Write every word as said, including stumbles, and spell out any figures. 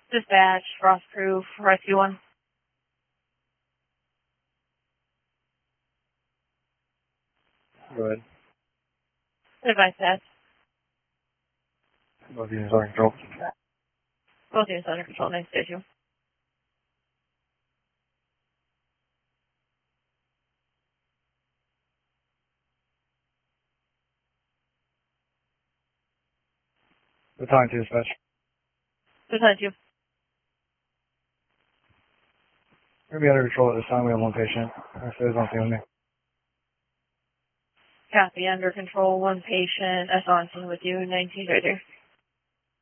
Dispatch, Frost Proof, Rescue one. Go ahead. Advice that. Both units under control. Both units under control. Nice issue. Battalion two dispatch. Besides you. We're going to be under control at this time. We have one patient. Our stays on scene with me. Copy, under control, one patient. S on scene with you, nineteen right there.